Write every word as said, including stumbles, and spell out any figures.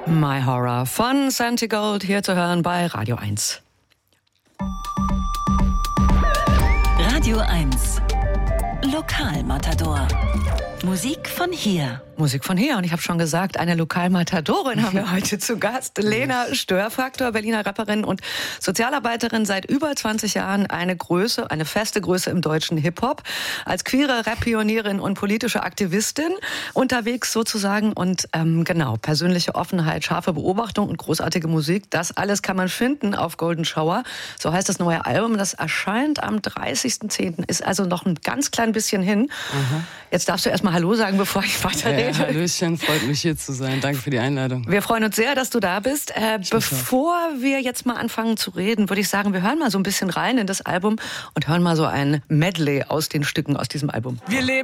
My Horror von Santigold, hier zu hören bei Radio eins. Radio eins Lokalmatador. Musik von hier. Musik von hier. Und ich habe schon gesagt, eine Lokalmatadorin haben wir heute zu Gast. Lena Störfaktor, Berliner Rapperin und Sozialarbeiterin, seit über zwanzig Jahren eine Größe, eine feste Größe im deutschen Hip-Hop. Als queere Rap-Pionierin und politische Aktivistin unterwegs sozusagen. Und ähm, genau, persönliche Offenheit, scharfe Beobachtung und großartige Musik. Das alles kann man finden auf Golden Shower. So heißt das neue Album. Das erscheint am dreißigsten zehnten Ist also noch ein ganz klein bisschen hin. Aha. Jetzt darfst du erstmal Hallo sagen, bevor ich weiterrede. Ja, Hallöchen, freut mich hier zu sein. Danke für die Einladung. Wir freuen uns sehr, dass du da bist. Äh, bevor wir jetzt mal anfangen zu reden, würde ich sagen, wir hören mal so ein bisschen rein in das Album und hören mal so ein Medley aus den Stücken aus diesem Album. Wir leben